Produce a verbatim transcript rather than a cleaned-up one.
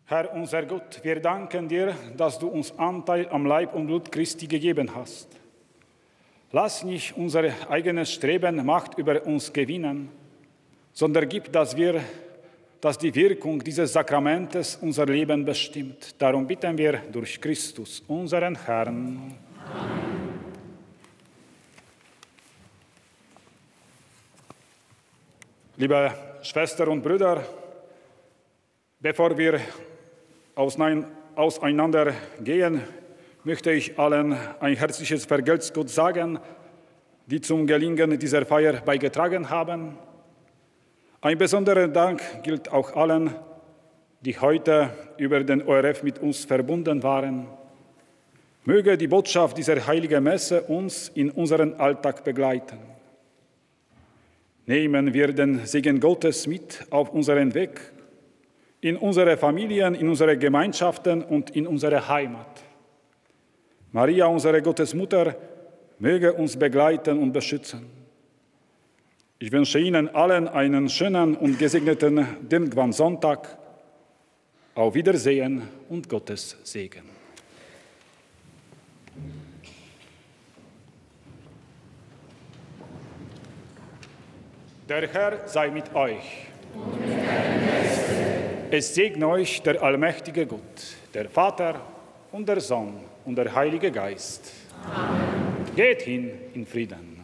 Herr unser Gott, wir danken dir, dass du uns Anteil am Leib und Blut Christi gegeben hast. Lass nicht unser eigenes Streben Macht über uns gewinnen, sondern gib, dass wir, dass die Wirkung dieses Sakramentes unser Leben bestimmt. Darum bitten wir durch Christus, unseren Herrn. Amen. Liebe Schwestern und Brüder, bevor wir auseinander gehen, möchte ich allen ein herzliches Vergelt's Gott sagen, die zum Gelingen dieser Feier beigetragen haben. Ein besonderer Dank gilt auch allen, die heute über den O R F mit uns verbunden waren. Möge die Botschaft dieser heiligen Messe uns in unseren Alltag begleiten. Nehmen wir den Segen Gottes mit auf unseren Weg, in unsere Familien, in unsere Gemeinschaften und in unsere Heimat. Maria, unsere Gottesmutter, möge uns begleiten und beschützen. Ich wünsche Ihnen allen einen schönen und gesegneten Dirndl-Sonntag. Auf Wiedersehen und Gottes Segen. Der Herr sei mit euch. Und mit deinem Geiste. Es segne euch der allmächtige Gott, der Vater und der Sohn und der Heilige Geist. Amen. Geht hin in Frieden.